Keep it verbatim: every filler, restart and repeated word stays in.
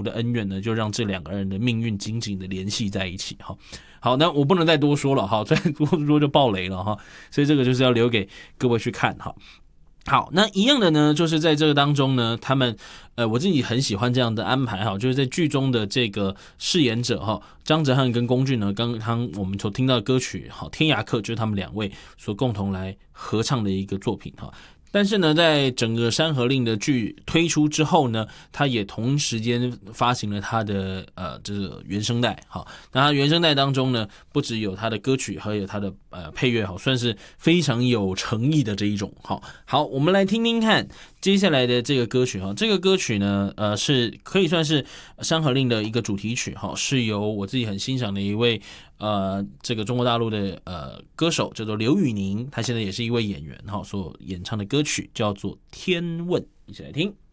的恩怨呢，就让这两个人的命运紧紧的联系在一起哈。好，那我不能再多说了哈，再多说就爆雷了哈，所以这个就是要留给各位去看哈。好，那一样的呢，就是在这个当中呢，他们呃，我自己很喜欢这样的安排哈，就是在剧中的这个饰演者哈，张哲瀚跟龚俊呢，刚刚我们所听到的歌曲哈，《天涯客》就是他们两位所共同来合唱的一个作品哈。但是呢，在整个《山河令》的剧推出之后呢，他也同时间发行了他的呃这个原声带，好，那他原声带当中呢，不只有他的歌曲，还有他的呃配乐，好，算是非常有诚意的这一种，好，好，我们来听听看接下来的这个歌曲哈，这个歌曲呢，呃，是可以算是《山河令》的一个主题曲哈，是由我自己很欣赏的一位。呃，这个中国大陆的呃歌手叫做刘宇宁，他现在也是一位演员哈，所演唱的歌曲叫做《天问》，一起来听。